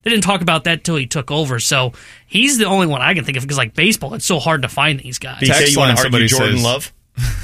They didn't talk about that till he took over, so he's the only one I can think of because, like baseball, it's so hard to find these guys. Text line, somebody Jordan says, Love?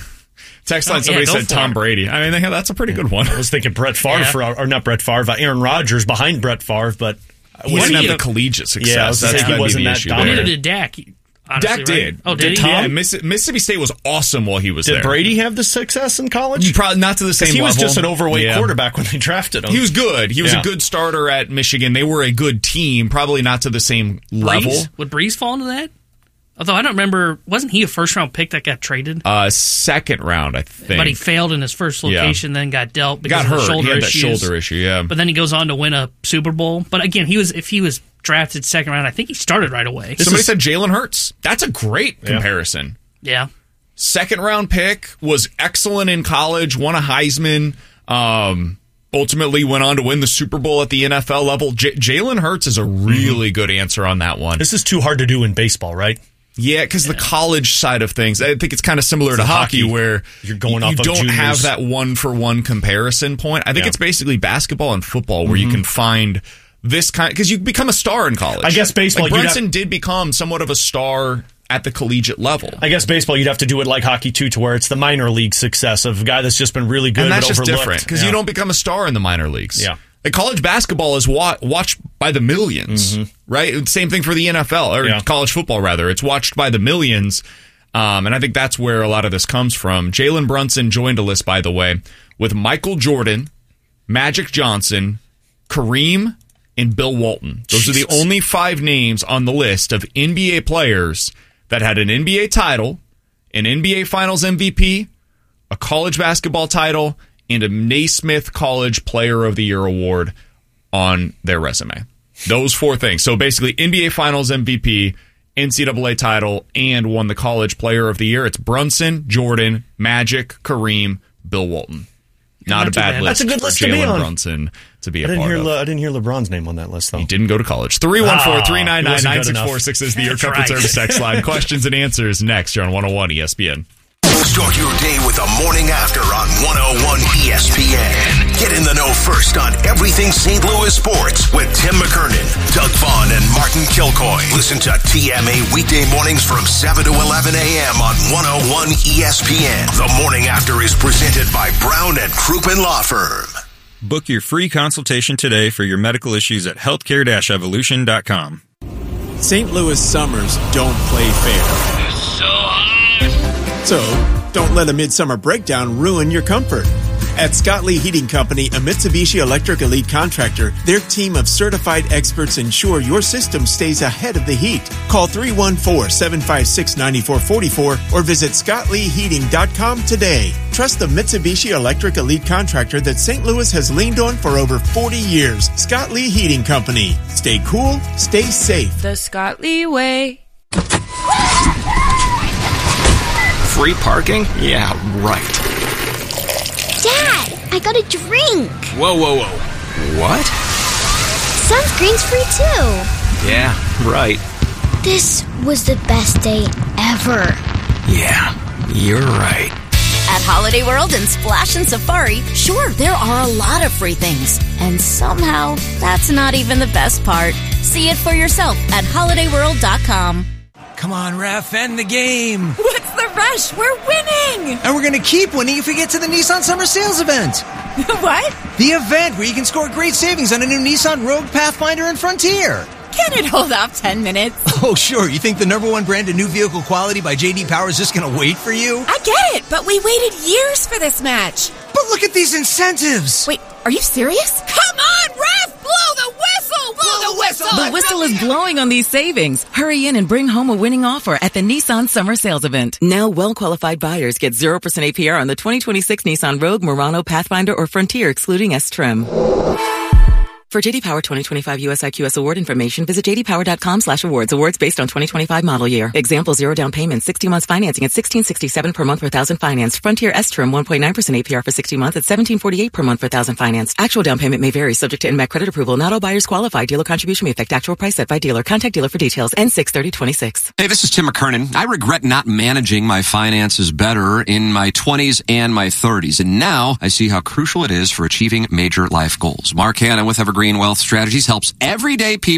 Text line, somebody said Tom Brady. I mean, that's a pretty good one. I was thinking Brett Favre, or not Brett Favre, Aaron Rodgers behind Brett Favre, but he didn't have the collegiate success. Yeah, I was that's he wasn't that dominant. Neither did Dak. Honestly, Dak did. Right? Oh, did he? Yeah, Mississippi State was awesome while he was there. Did Brady have the success in college? Probably not to the same level. He was just an overweight quarterback when they drafted him. He was good. He was a good starter at Michigan. They were a good team, probably not to the same level. Would Breeze fall into that? Although I don't remember, wasn't he a first-round pick that got traded? Second round, I think. But he failed in his first location, then got dealt because got of the hurt. shoulder He had issues. that shoulder issue, yeah. But then he goes on to win a Super Bowl. But again, if he was drafted second round, I think he started right away. Somebody said Jalen Hurts. That's a great comparison. Yeah. Second round pick, was excellent in college, won a Heisman, ultimately went on to win the Super Bowl at the NFL level. Jalen Hurts is a really good answer on that one. This is too hard to do in baseball, right? Yeah, because the college side of things, I think it's kind of similar to hockey where you're going off you of don't juniors. have that one-for-one comparison point. I think it's basically basketball and football where you can find this kind, because you become a star in college. I guess baseball, like Brunson did become somewhat of a star at the collegiate level. I guess baseball, you'd have to do it like hockey too, to where it's the minor league success of a guy that's just been really good, and that's but just overlooked. different because you don't become a star in the minor leagues. Yeah. Like college basketball is watched by the millions, right? Same thing for the NFL, or college football, rather. It's watched by the millions, and I think that's where a lot of this comes from. Jalen Brunson joined a list, by the way, with Michael Jordan, Magic Johnson, Kareem, and Bill Walton. Those are the only 5 names on the list of NBA players that had an NBA title, an NBA Finals MVP, a college basketball title, and a Naismith College Player of the Year award on their resume. Those 4 things. So basically, NBA Finals MVP, NCAA title, and won the College Player of the Year. It's Brunson, Jordan, Magic, Kareem, Bill Walton. Not a bad list. That's a good list for to be Jalen on. Brunson to be a I part of. I didn't hear LeBron's name on that list, though. He didn't go to college. 314-399-9646 is the Your That's Comfort right. Service text line. Questions and answers next here on 101 ESPN. Start your day with the morning after on 101 ESPN. Get in the know first on everything St. Louis sports with Tim McKernan, Doug Vaughn, and Martin Kilcoy. Listen to TMA weekday mornings from 7 to 11 a.m. on 101 ESPN. The morning after is presented by Brown and Crouppen Law Firm. Book your free consultation today for your medical issues at healthcare-evolution.com. St. Louis summers don't play fair. So hot. So, don't let a midsummer breakdown ruin your comfort. At Scott Lee Heating Company, a Mitsubishi Electric Elite contractor, their team of certified experts ensure your system stays ahead of the heat. Call 314-756-9444 or visit ScottLeeHeating.com today. Trust the Mitsubishi Electric Elite contractor that St. Louis has leaned on for over 40 years. Scott Lee Heating Company. Stay cool, stay safe. The Scott Lee way. Free parking? Yeah, right. Dad, I got a drink. Whoa. What? Sunscreen's free too. Yeah, right. This was the best day ever. Yeah, you're right. At Holiday World and Splash and Safari, sure, there are a lot of free things. And somehow, that's not even the best part. See it for yourself at HolidayWorld.com. Come on, ref, end the game. What's the rush? We're winning. And we're going to keep winning if we get to the Nissan Summer Sales event. What? The event where you can score great savings on a new Nissan Rogue, Pathfinder, and Frontier. Can it hold off 10 minutes? Oh, sure. You think the #1 brand of new vehicle quality by J.D. Power is just going to wait for you? I get it, but we waited years for this match. But look at these incentives. Wait, are you serious? Come on, ref! Blow the whistle! Blow the whistle! The whistle is blowing on these savings. Hurry in and bring home a winning offer at the Nissan Summer Sales Event. Now, well-qualified buyers get 0% APR on the 2026 Nissan Rogue, Murano, Pathfinder, or Frontier, excluding S-Trim. For JD Power 2025 US IQS award information, visit jdpower.com/awards. Awards based on 2025 model year. Example, 0 down payment, 60 months financing at $1,667 per month per thousand financed. Frontier S-Trim 1.9% APR for 60 months at $1,748 per month per thousand financed. Actual down payment may vary, subject to NMAC credit approval. Not all buyers qualify. Dealer contribution may affect actual price set by dealer. Contact dealer for details. N6/3026. Hey, this is Tim McKernan. I regret not managing my finances better in my 20s and my 30s. And now I see how crucial it is for achieving major life goals. Mark Hanna with Evergreen Evergreen Wealth Strategies helps everyday people